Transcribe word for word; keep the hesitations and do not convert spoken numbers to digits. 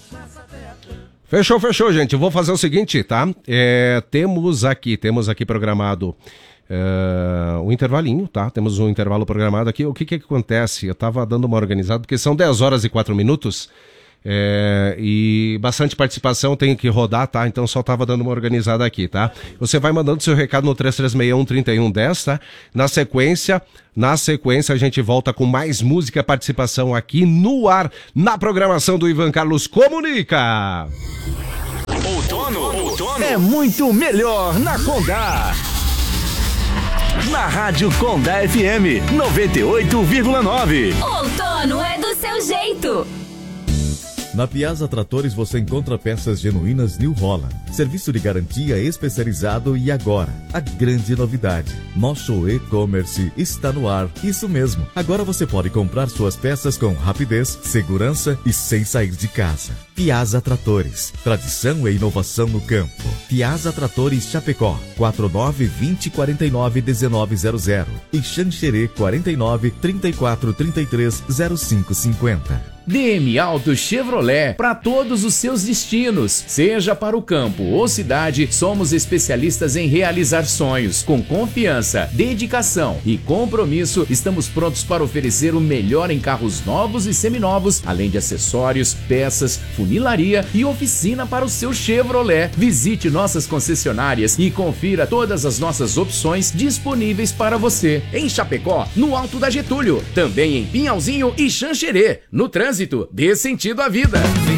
Fechou, fechou, gente. Eu vou fazer o seguinte, tá? É, temos aqui, temos aqui programado é, um intervalinho, tá? Temos um intervalo programado aqui. O que que acontece? Eu tava dando uma organizada, porque são dez horas e quatro minutos. É, e bastante participação, tenho que rodar, tá? Então só tava dando uma organizada aqui, tá? Você vai mandando seu recado no três três seis um, três um um zero, tá? Na sequência, na sequência a gente volta com mais música, participação aqui no ar, na programação do Ivan Carlos Comunica. Outono, outono é muito melhor na Condá. Na Rádio Condá F M noventa e oito vírgula nove. Outono é do seu jeito. Na Piazza Tratores você encontra peças genuínas New Holland, serviço de garantia especializado e agora, a grande novidade, nosso e-commerce está no ar. Isso mesmo, agora você pode comprar suas peças com rapidez, segurança e sem sair de casa. Piazza Tratores, tradição e inovação no campo. Piazza Tratores Chapecó, quatro nove dois zero quatro nove um nove zero zero e Xanxerê quarenta e nove, trinta e quatro, trinta e três, zero cinco cinquenta. D M Auto Chevrolet, para todos os seus destinos, seja para o campo ou cidade, somos especialistas em realizar sonhos. Com confiança, dedicação e compromisso, estamos prontos para oferecer o melhor em carros novos e seminovos, além de acessórios, peças, funilaria e oficina para o seu Chevrolet. Visite nossas concessionárias e confira todas as nossas opções disponíveis para você. Em Chapecó, no Alto da Getúlio, também em Pinhalzinho e Xanxerê. No trânsito, dê sentido à vida.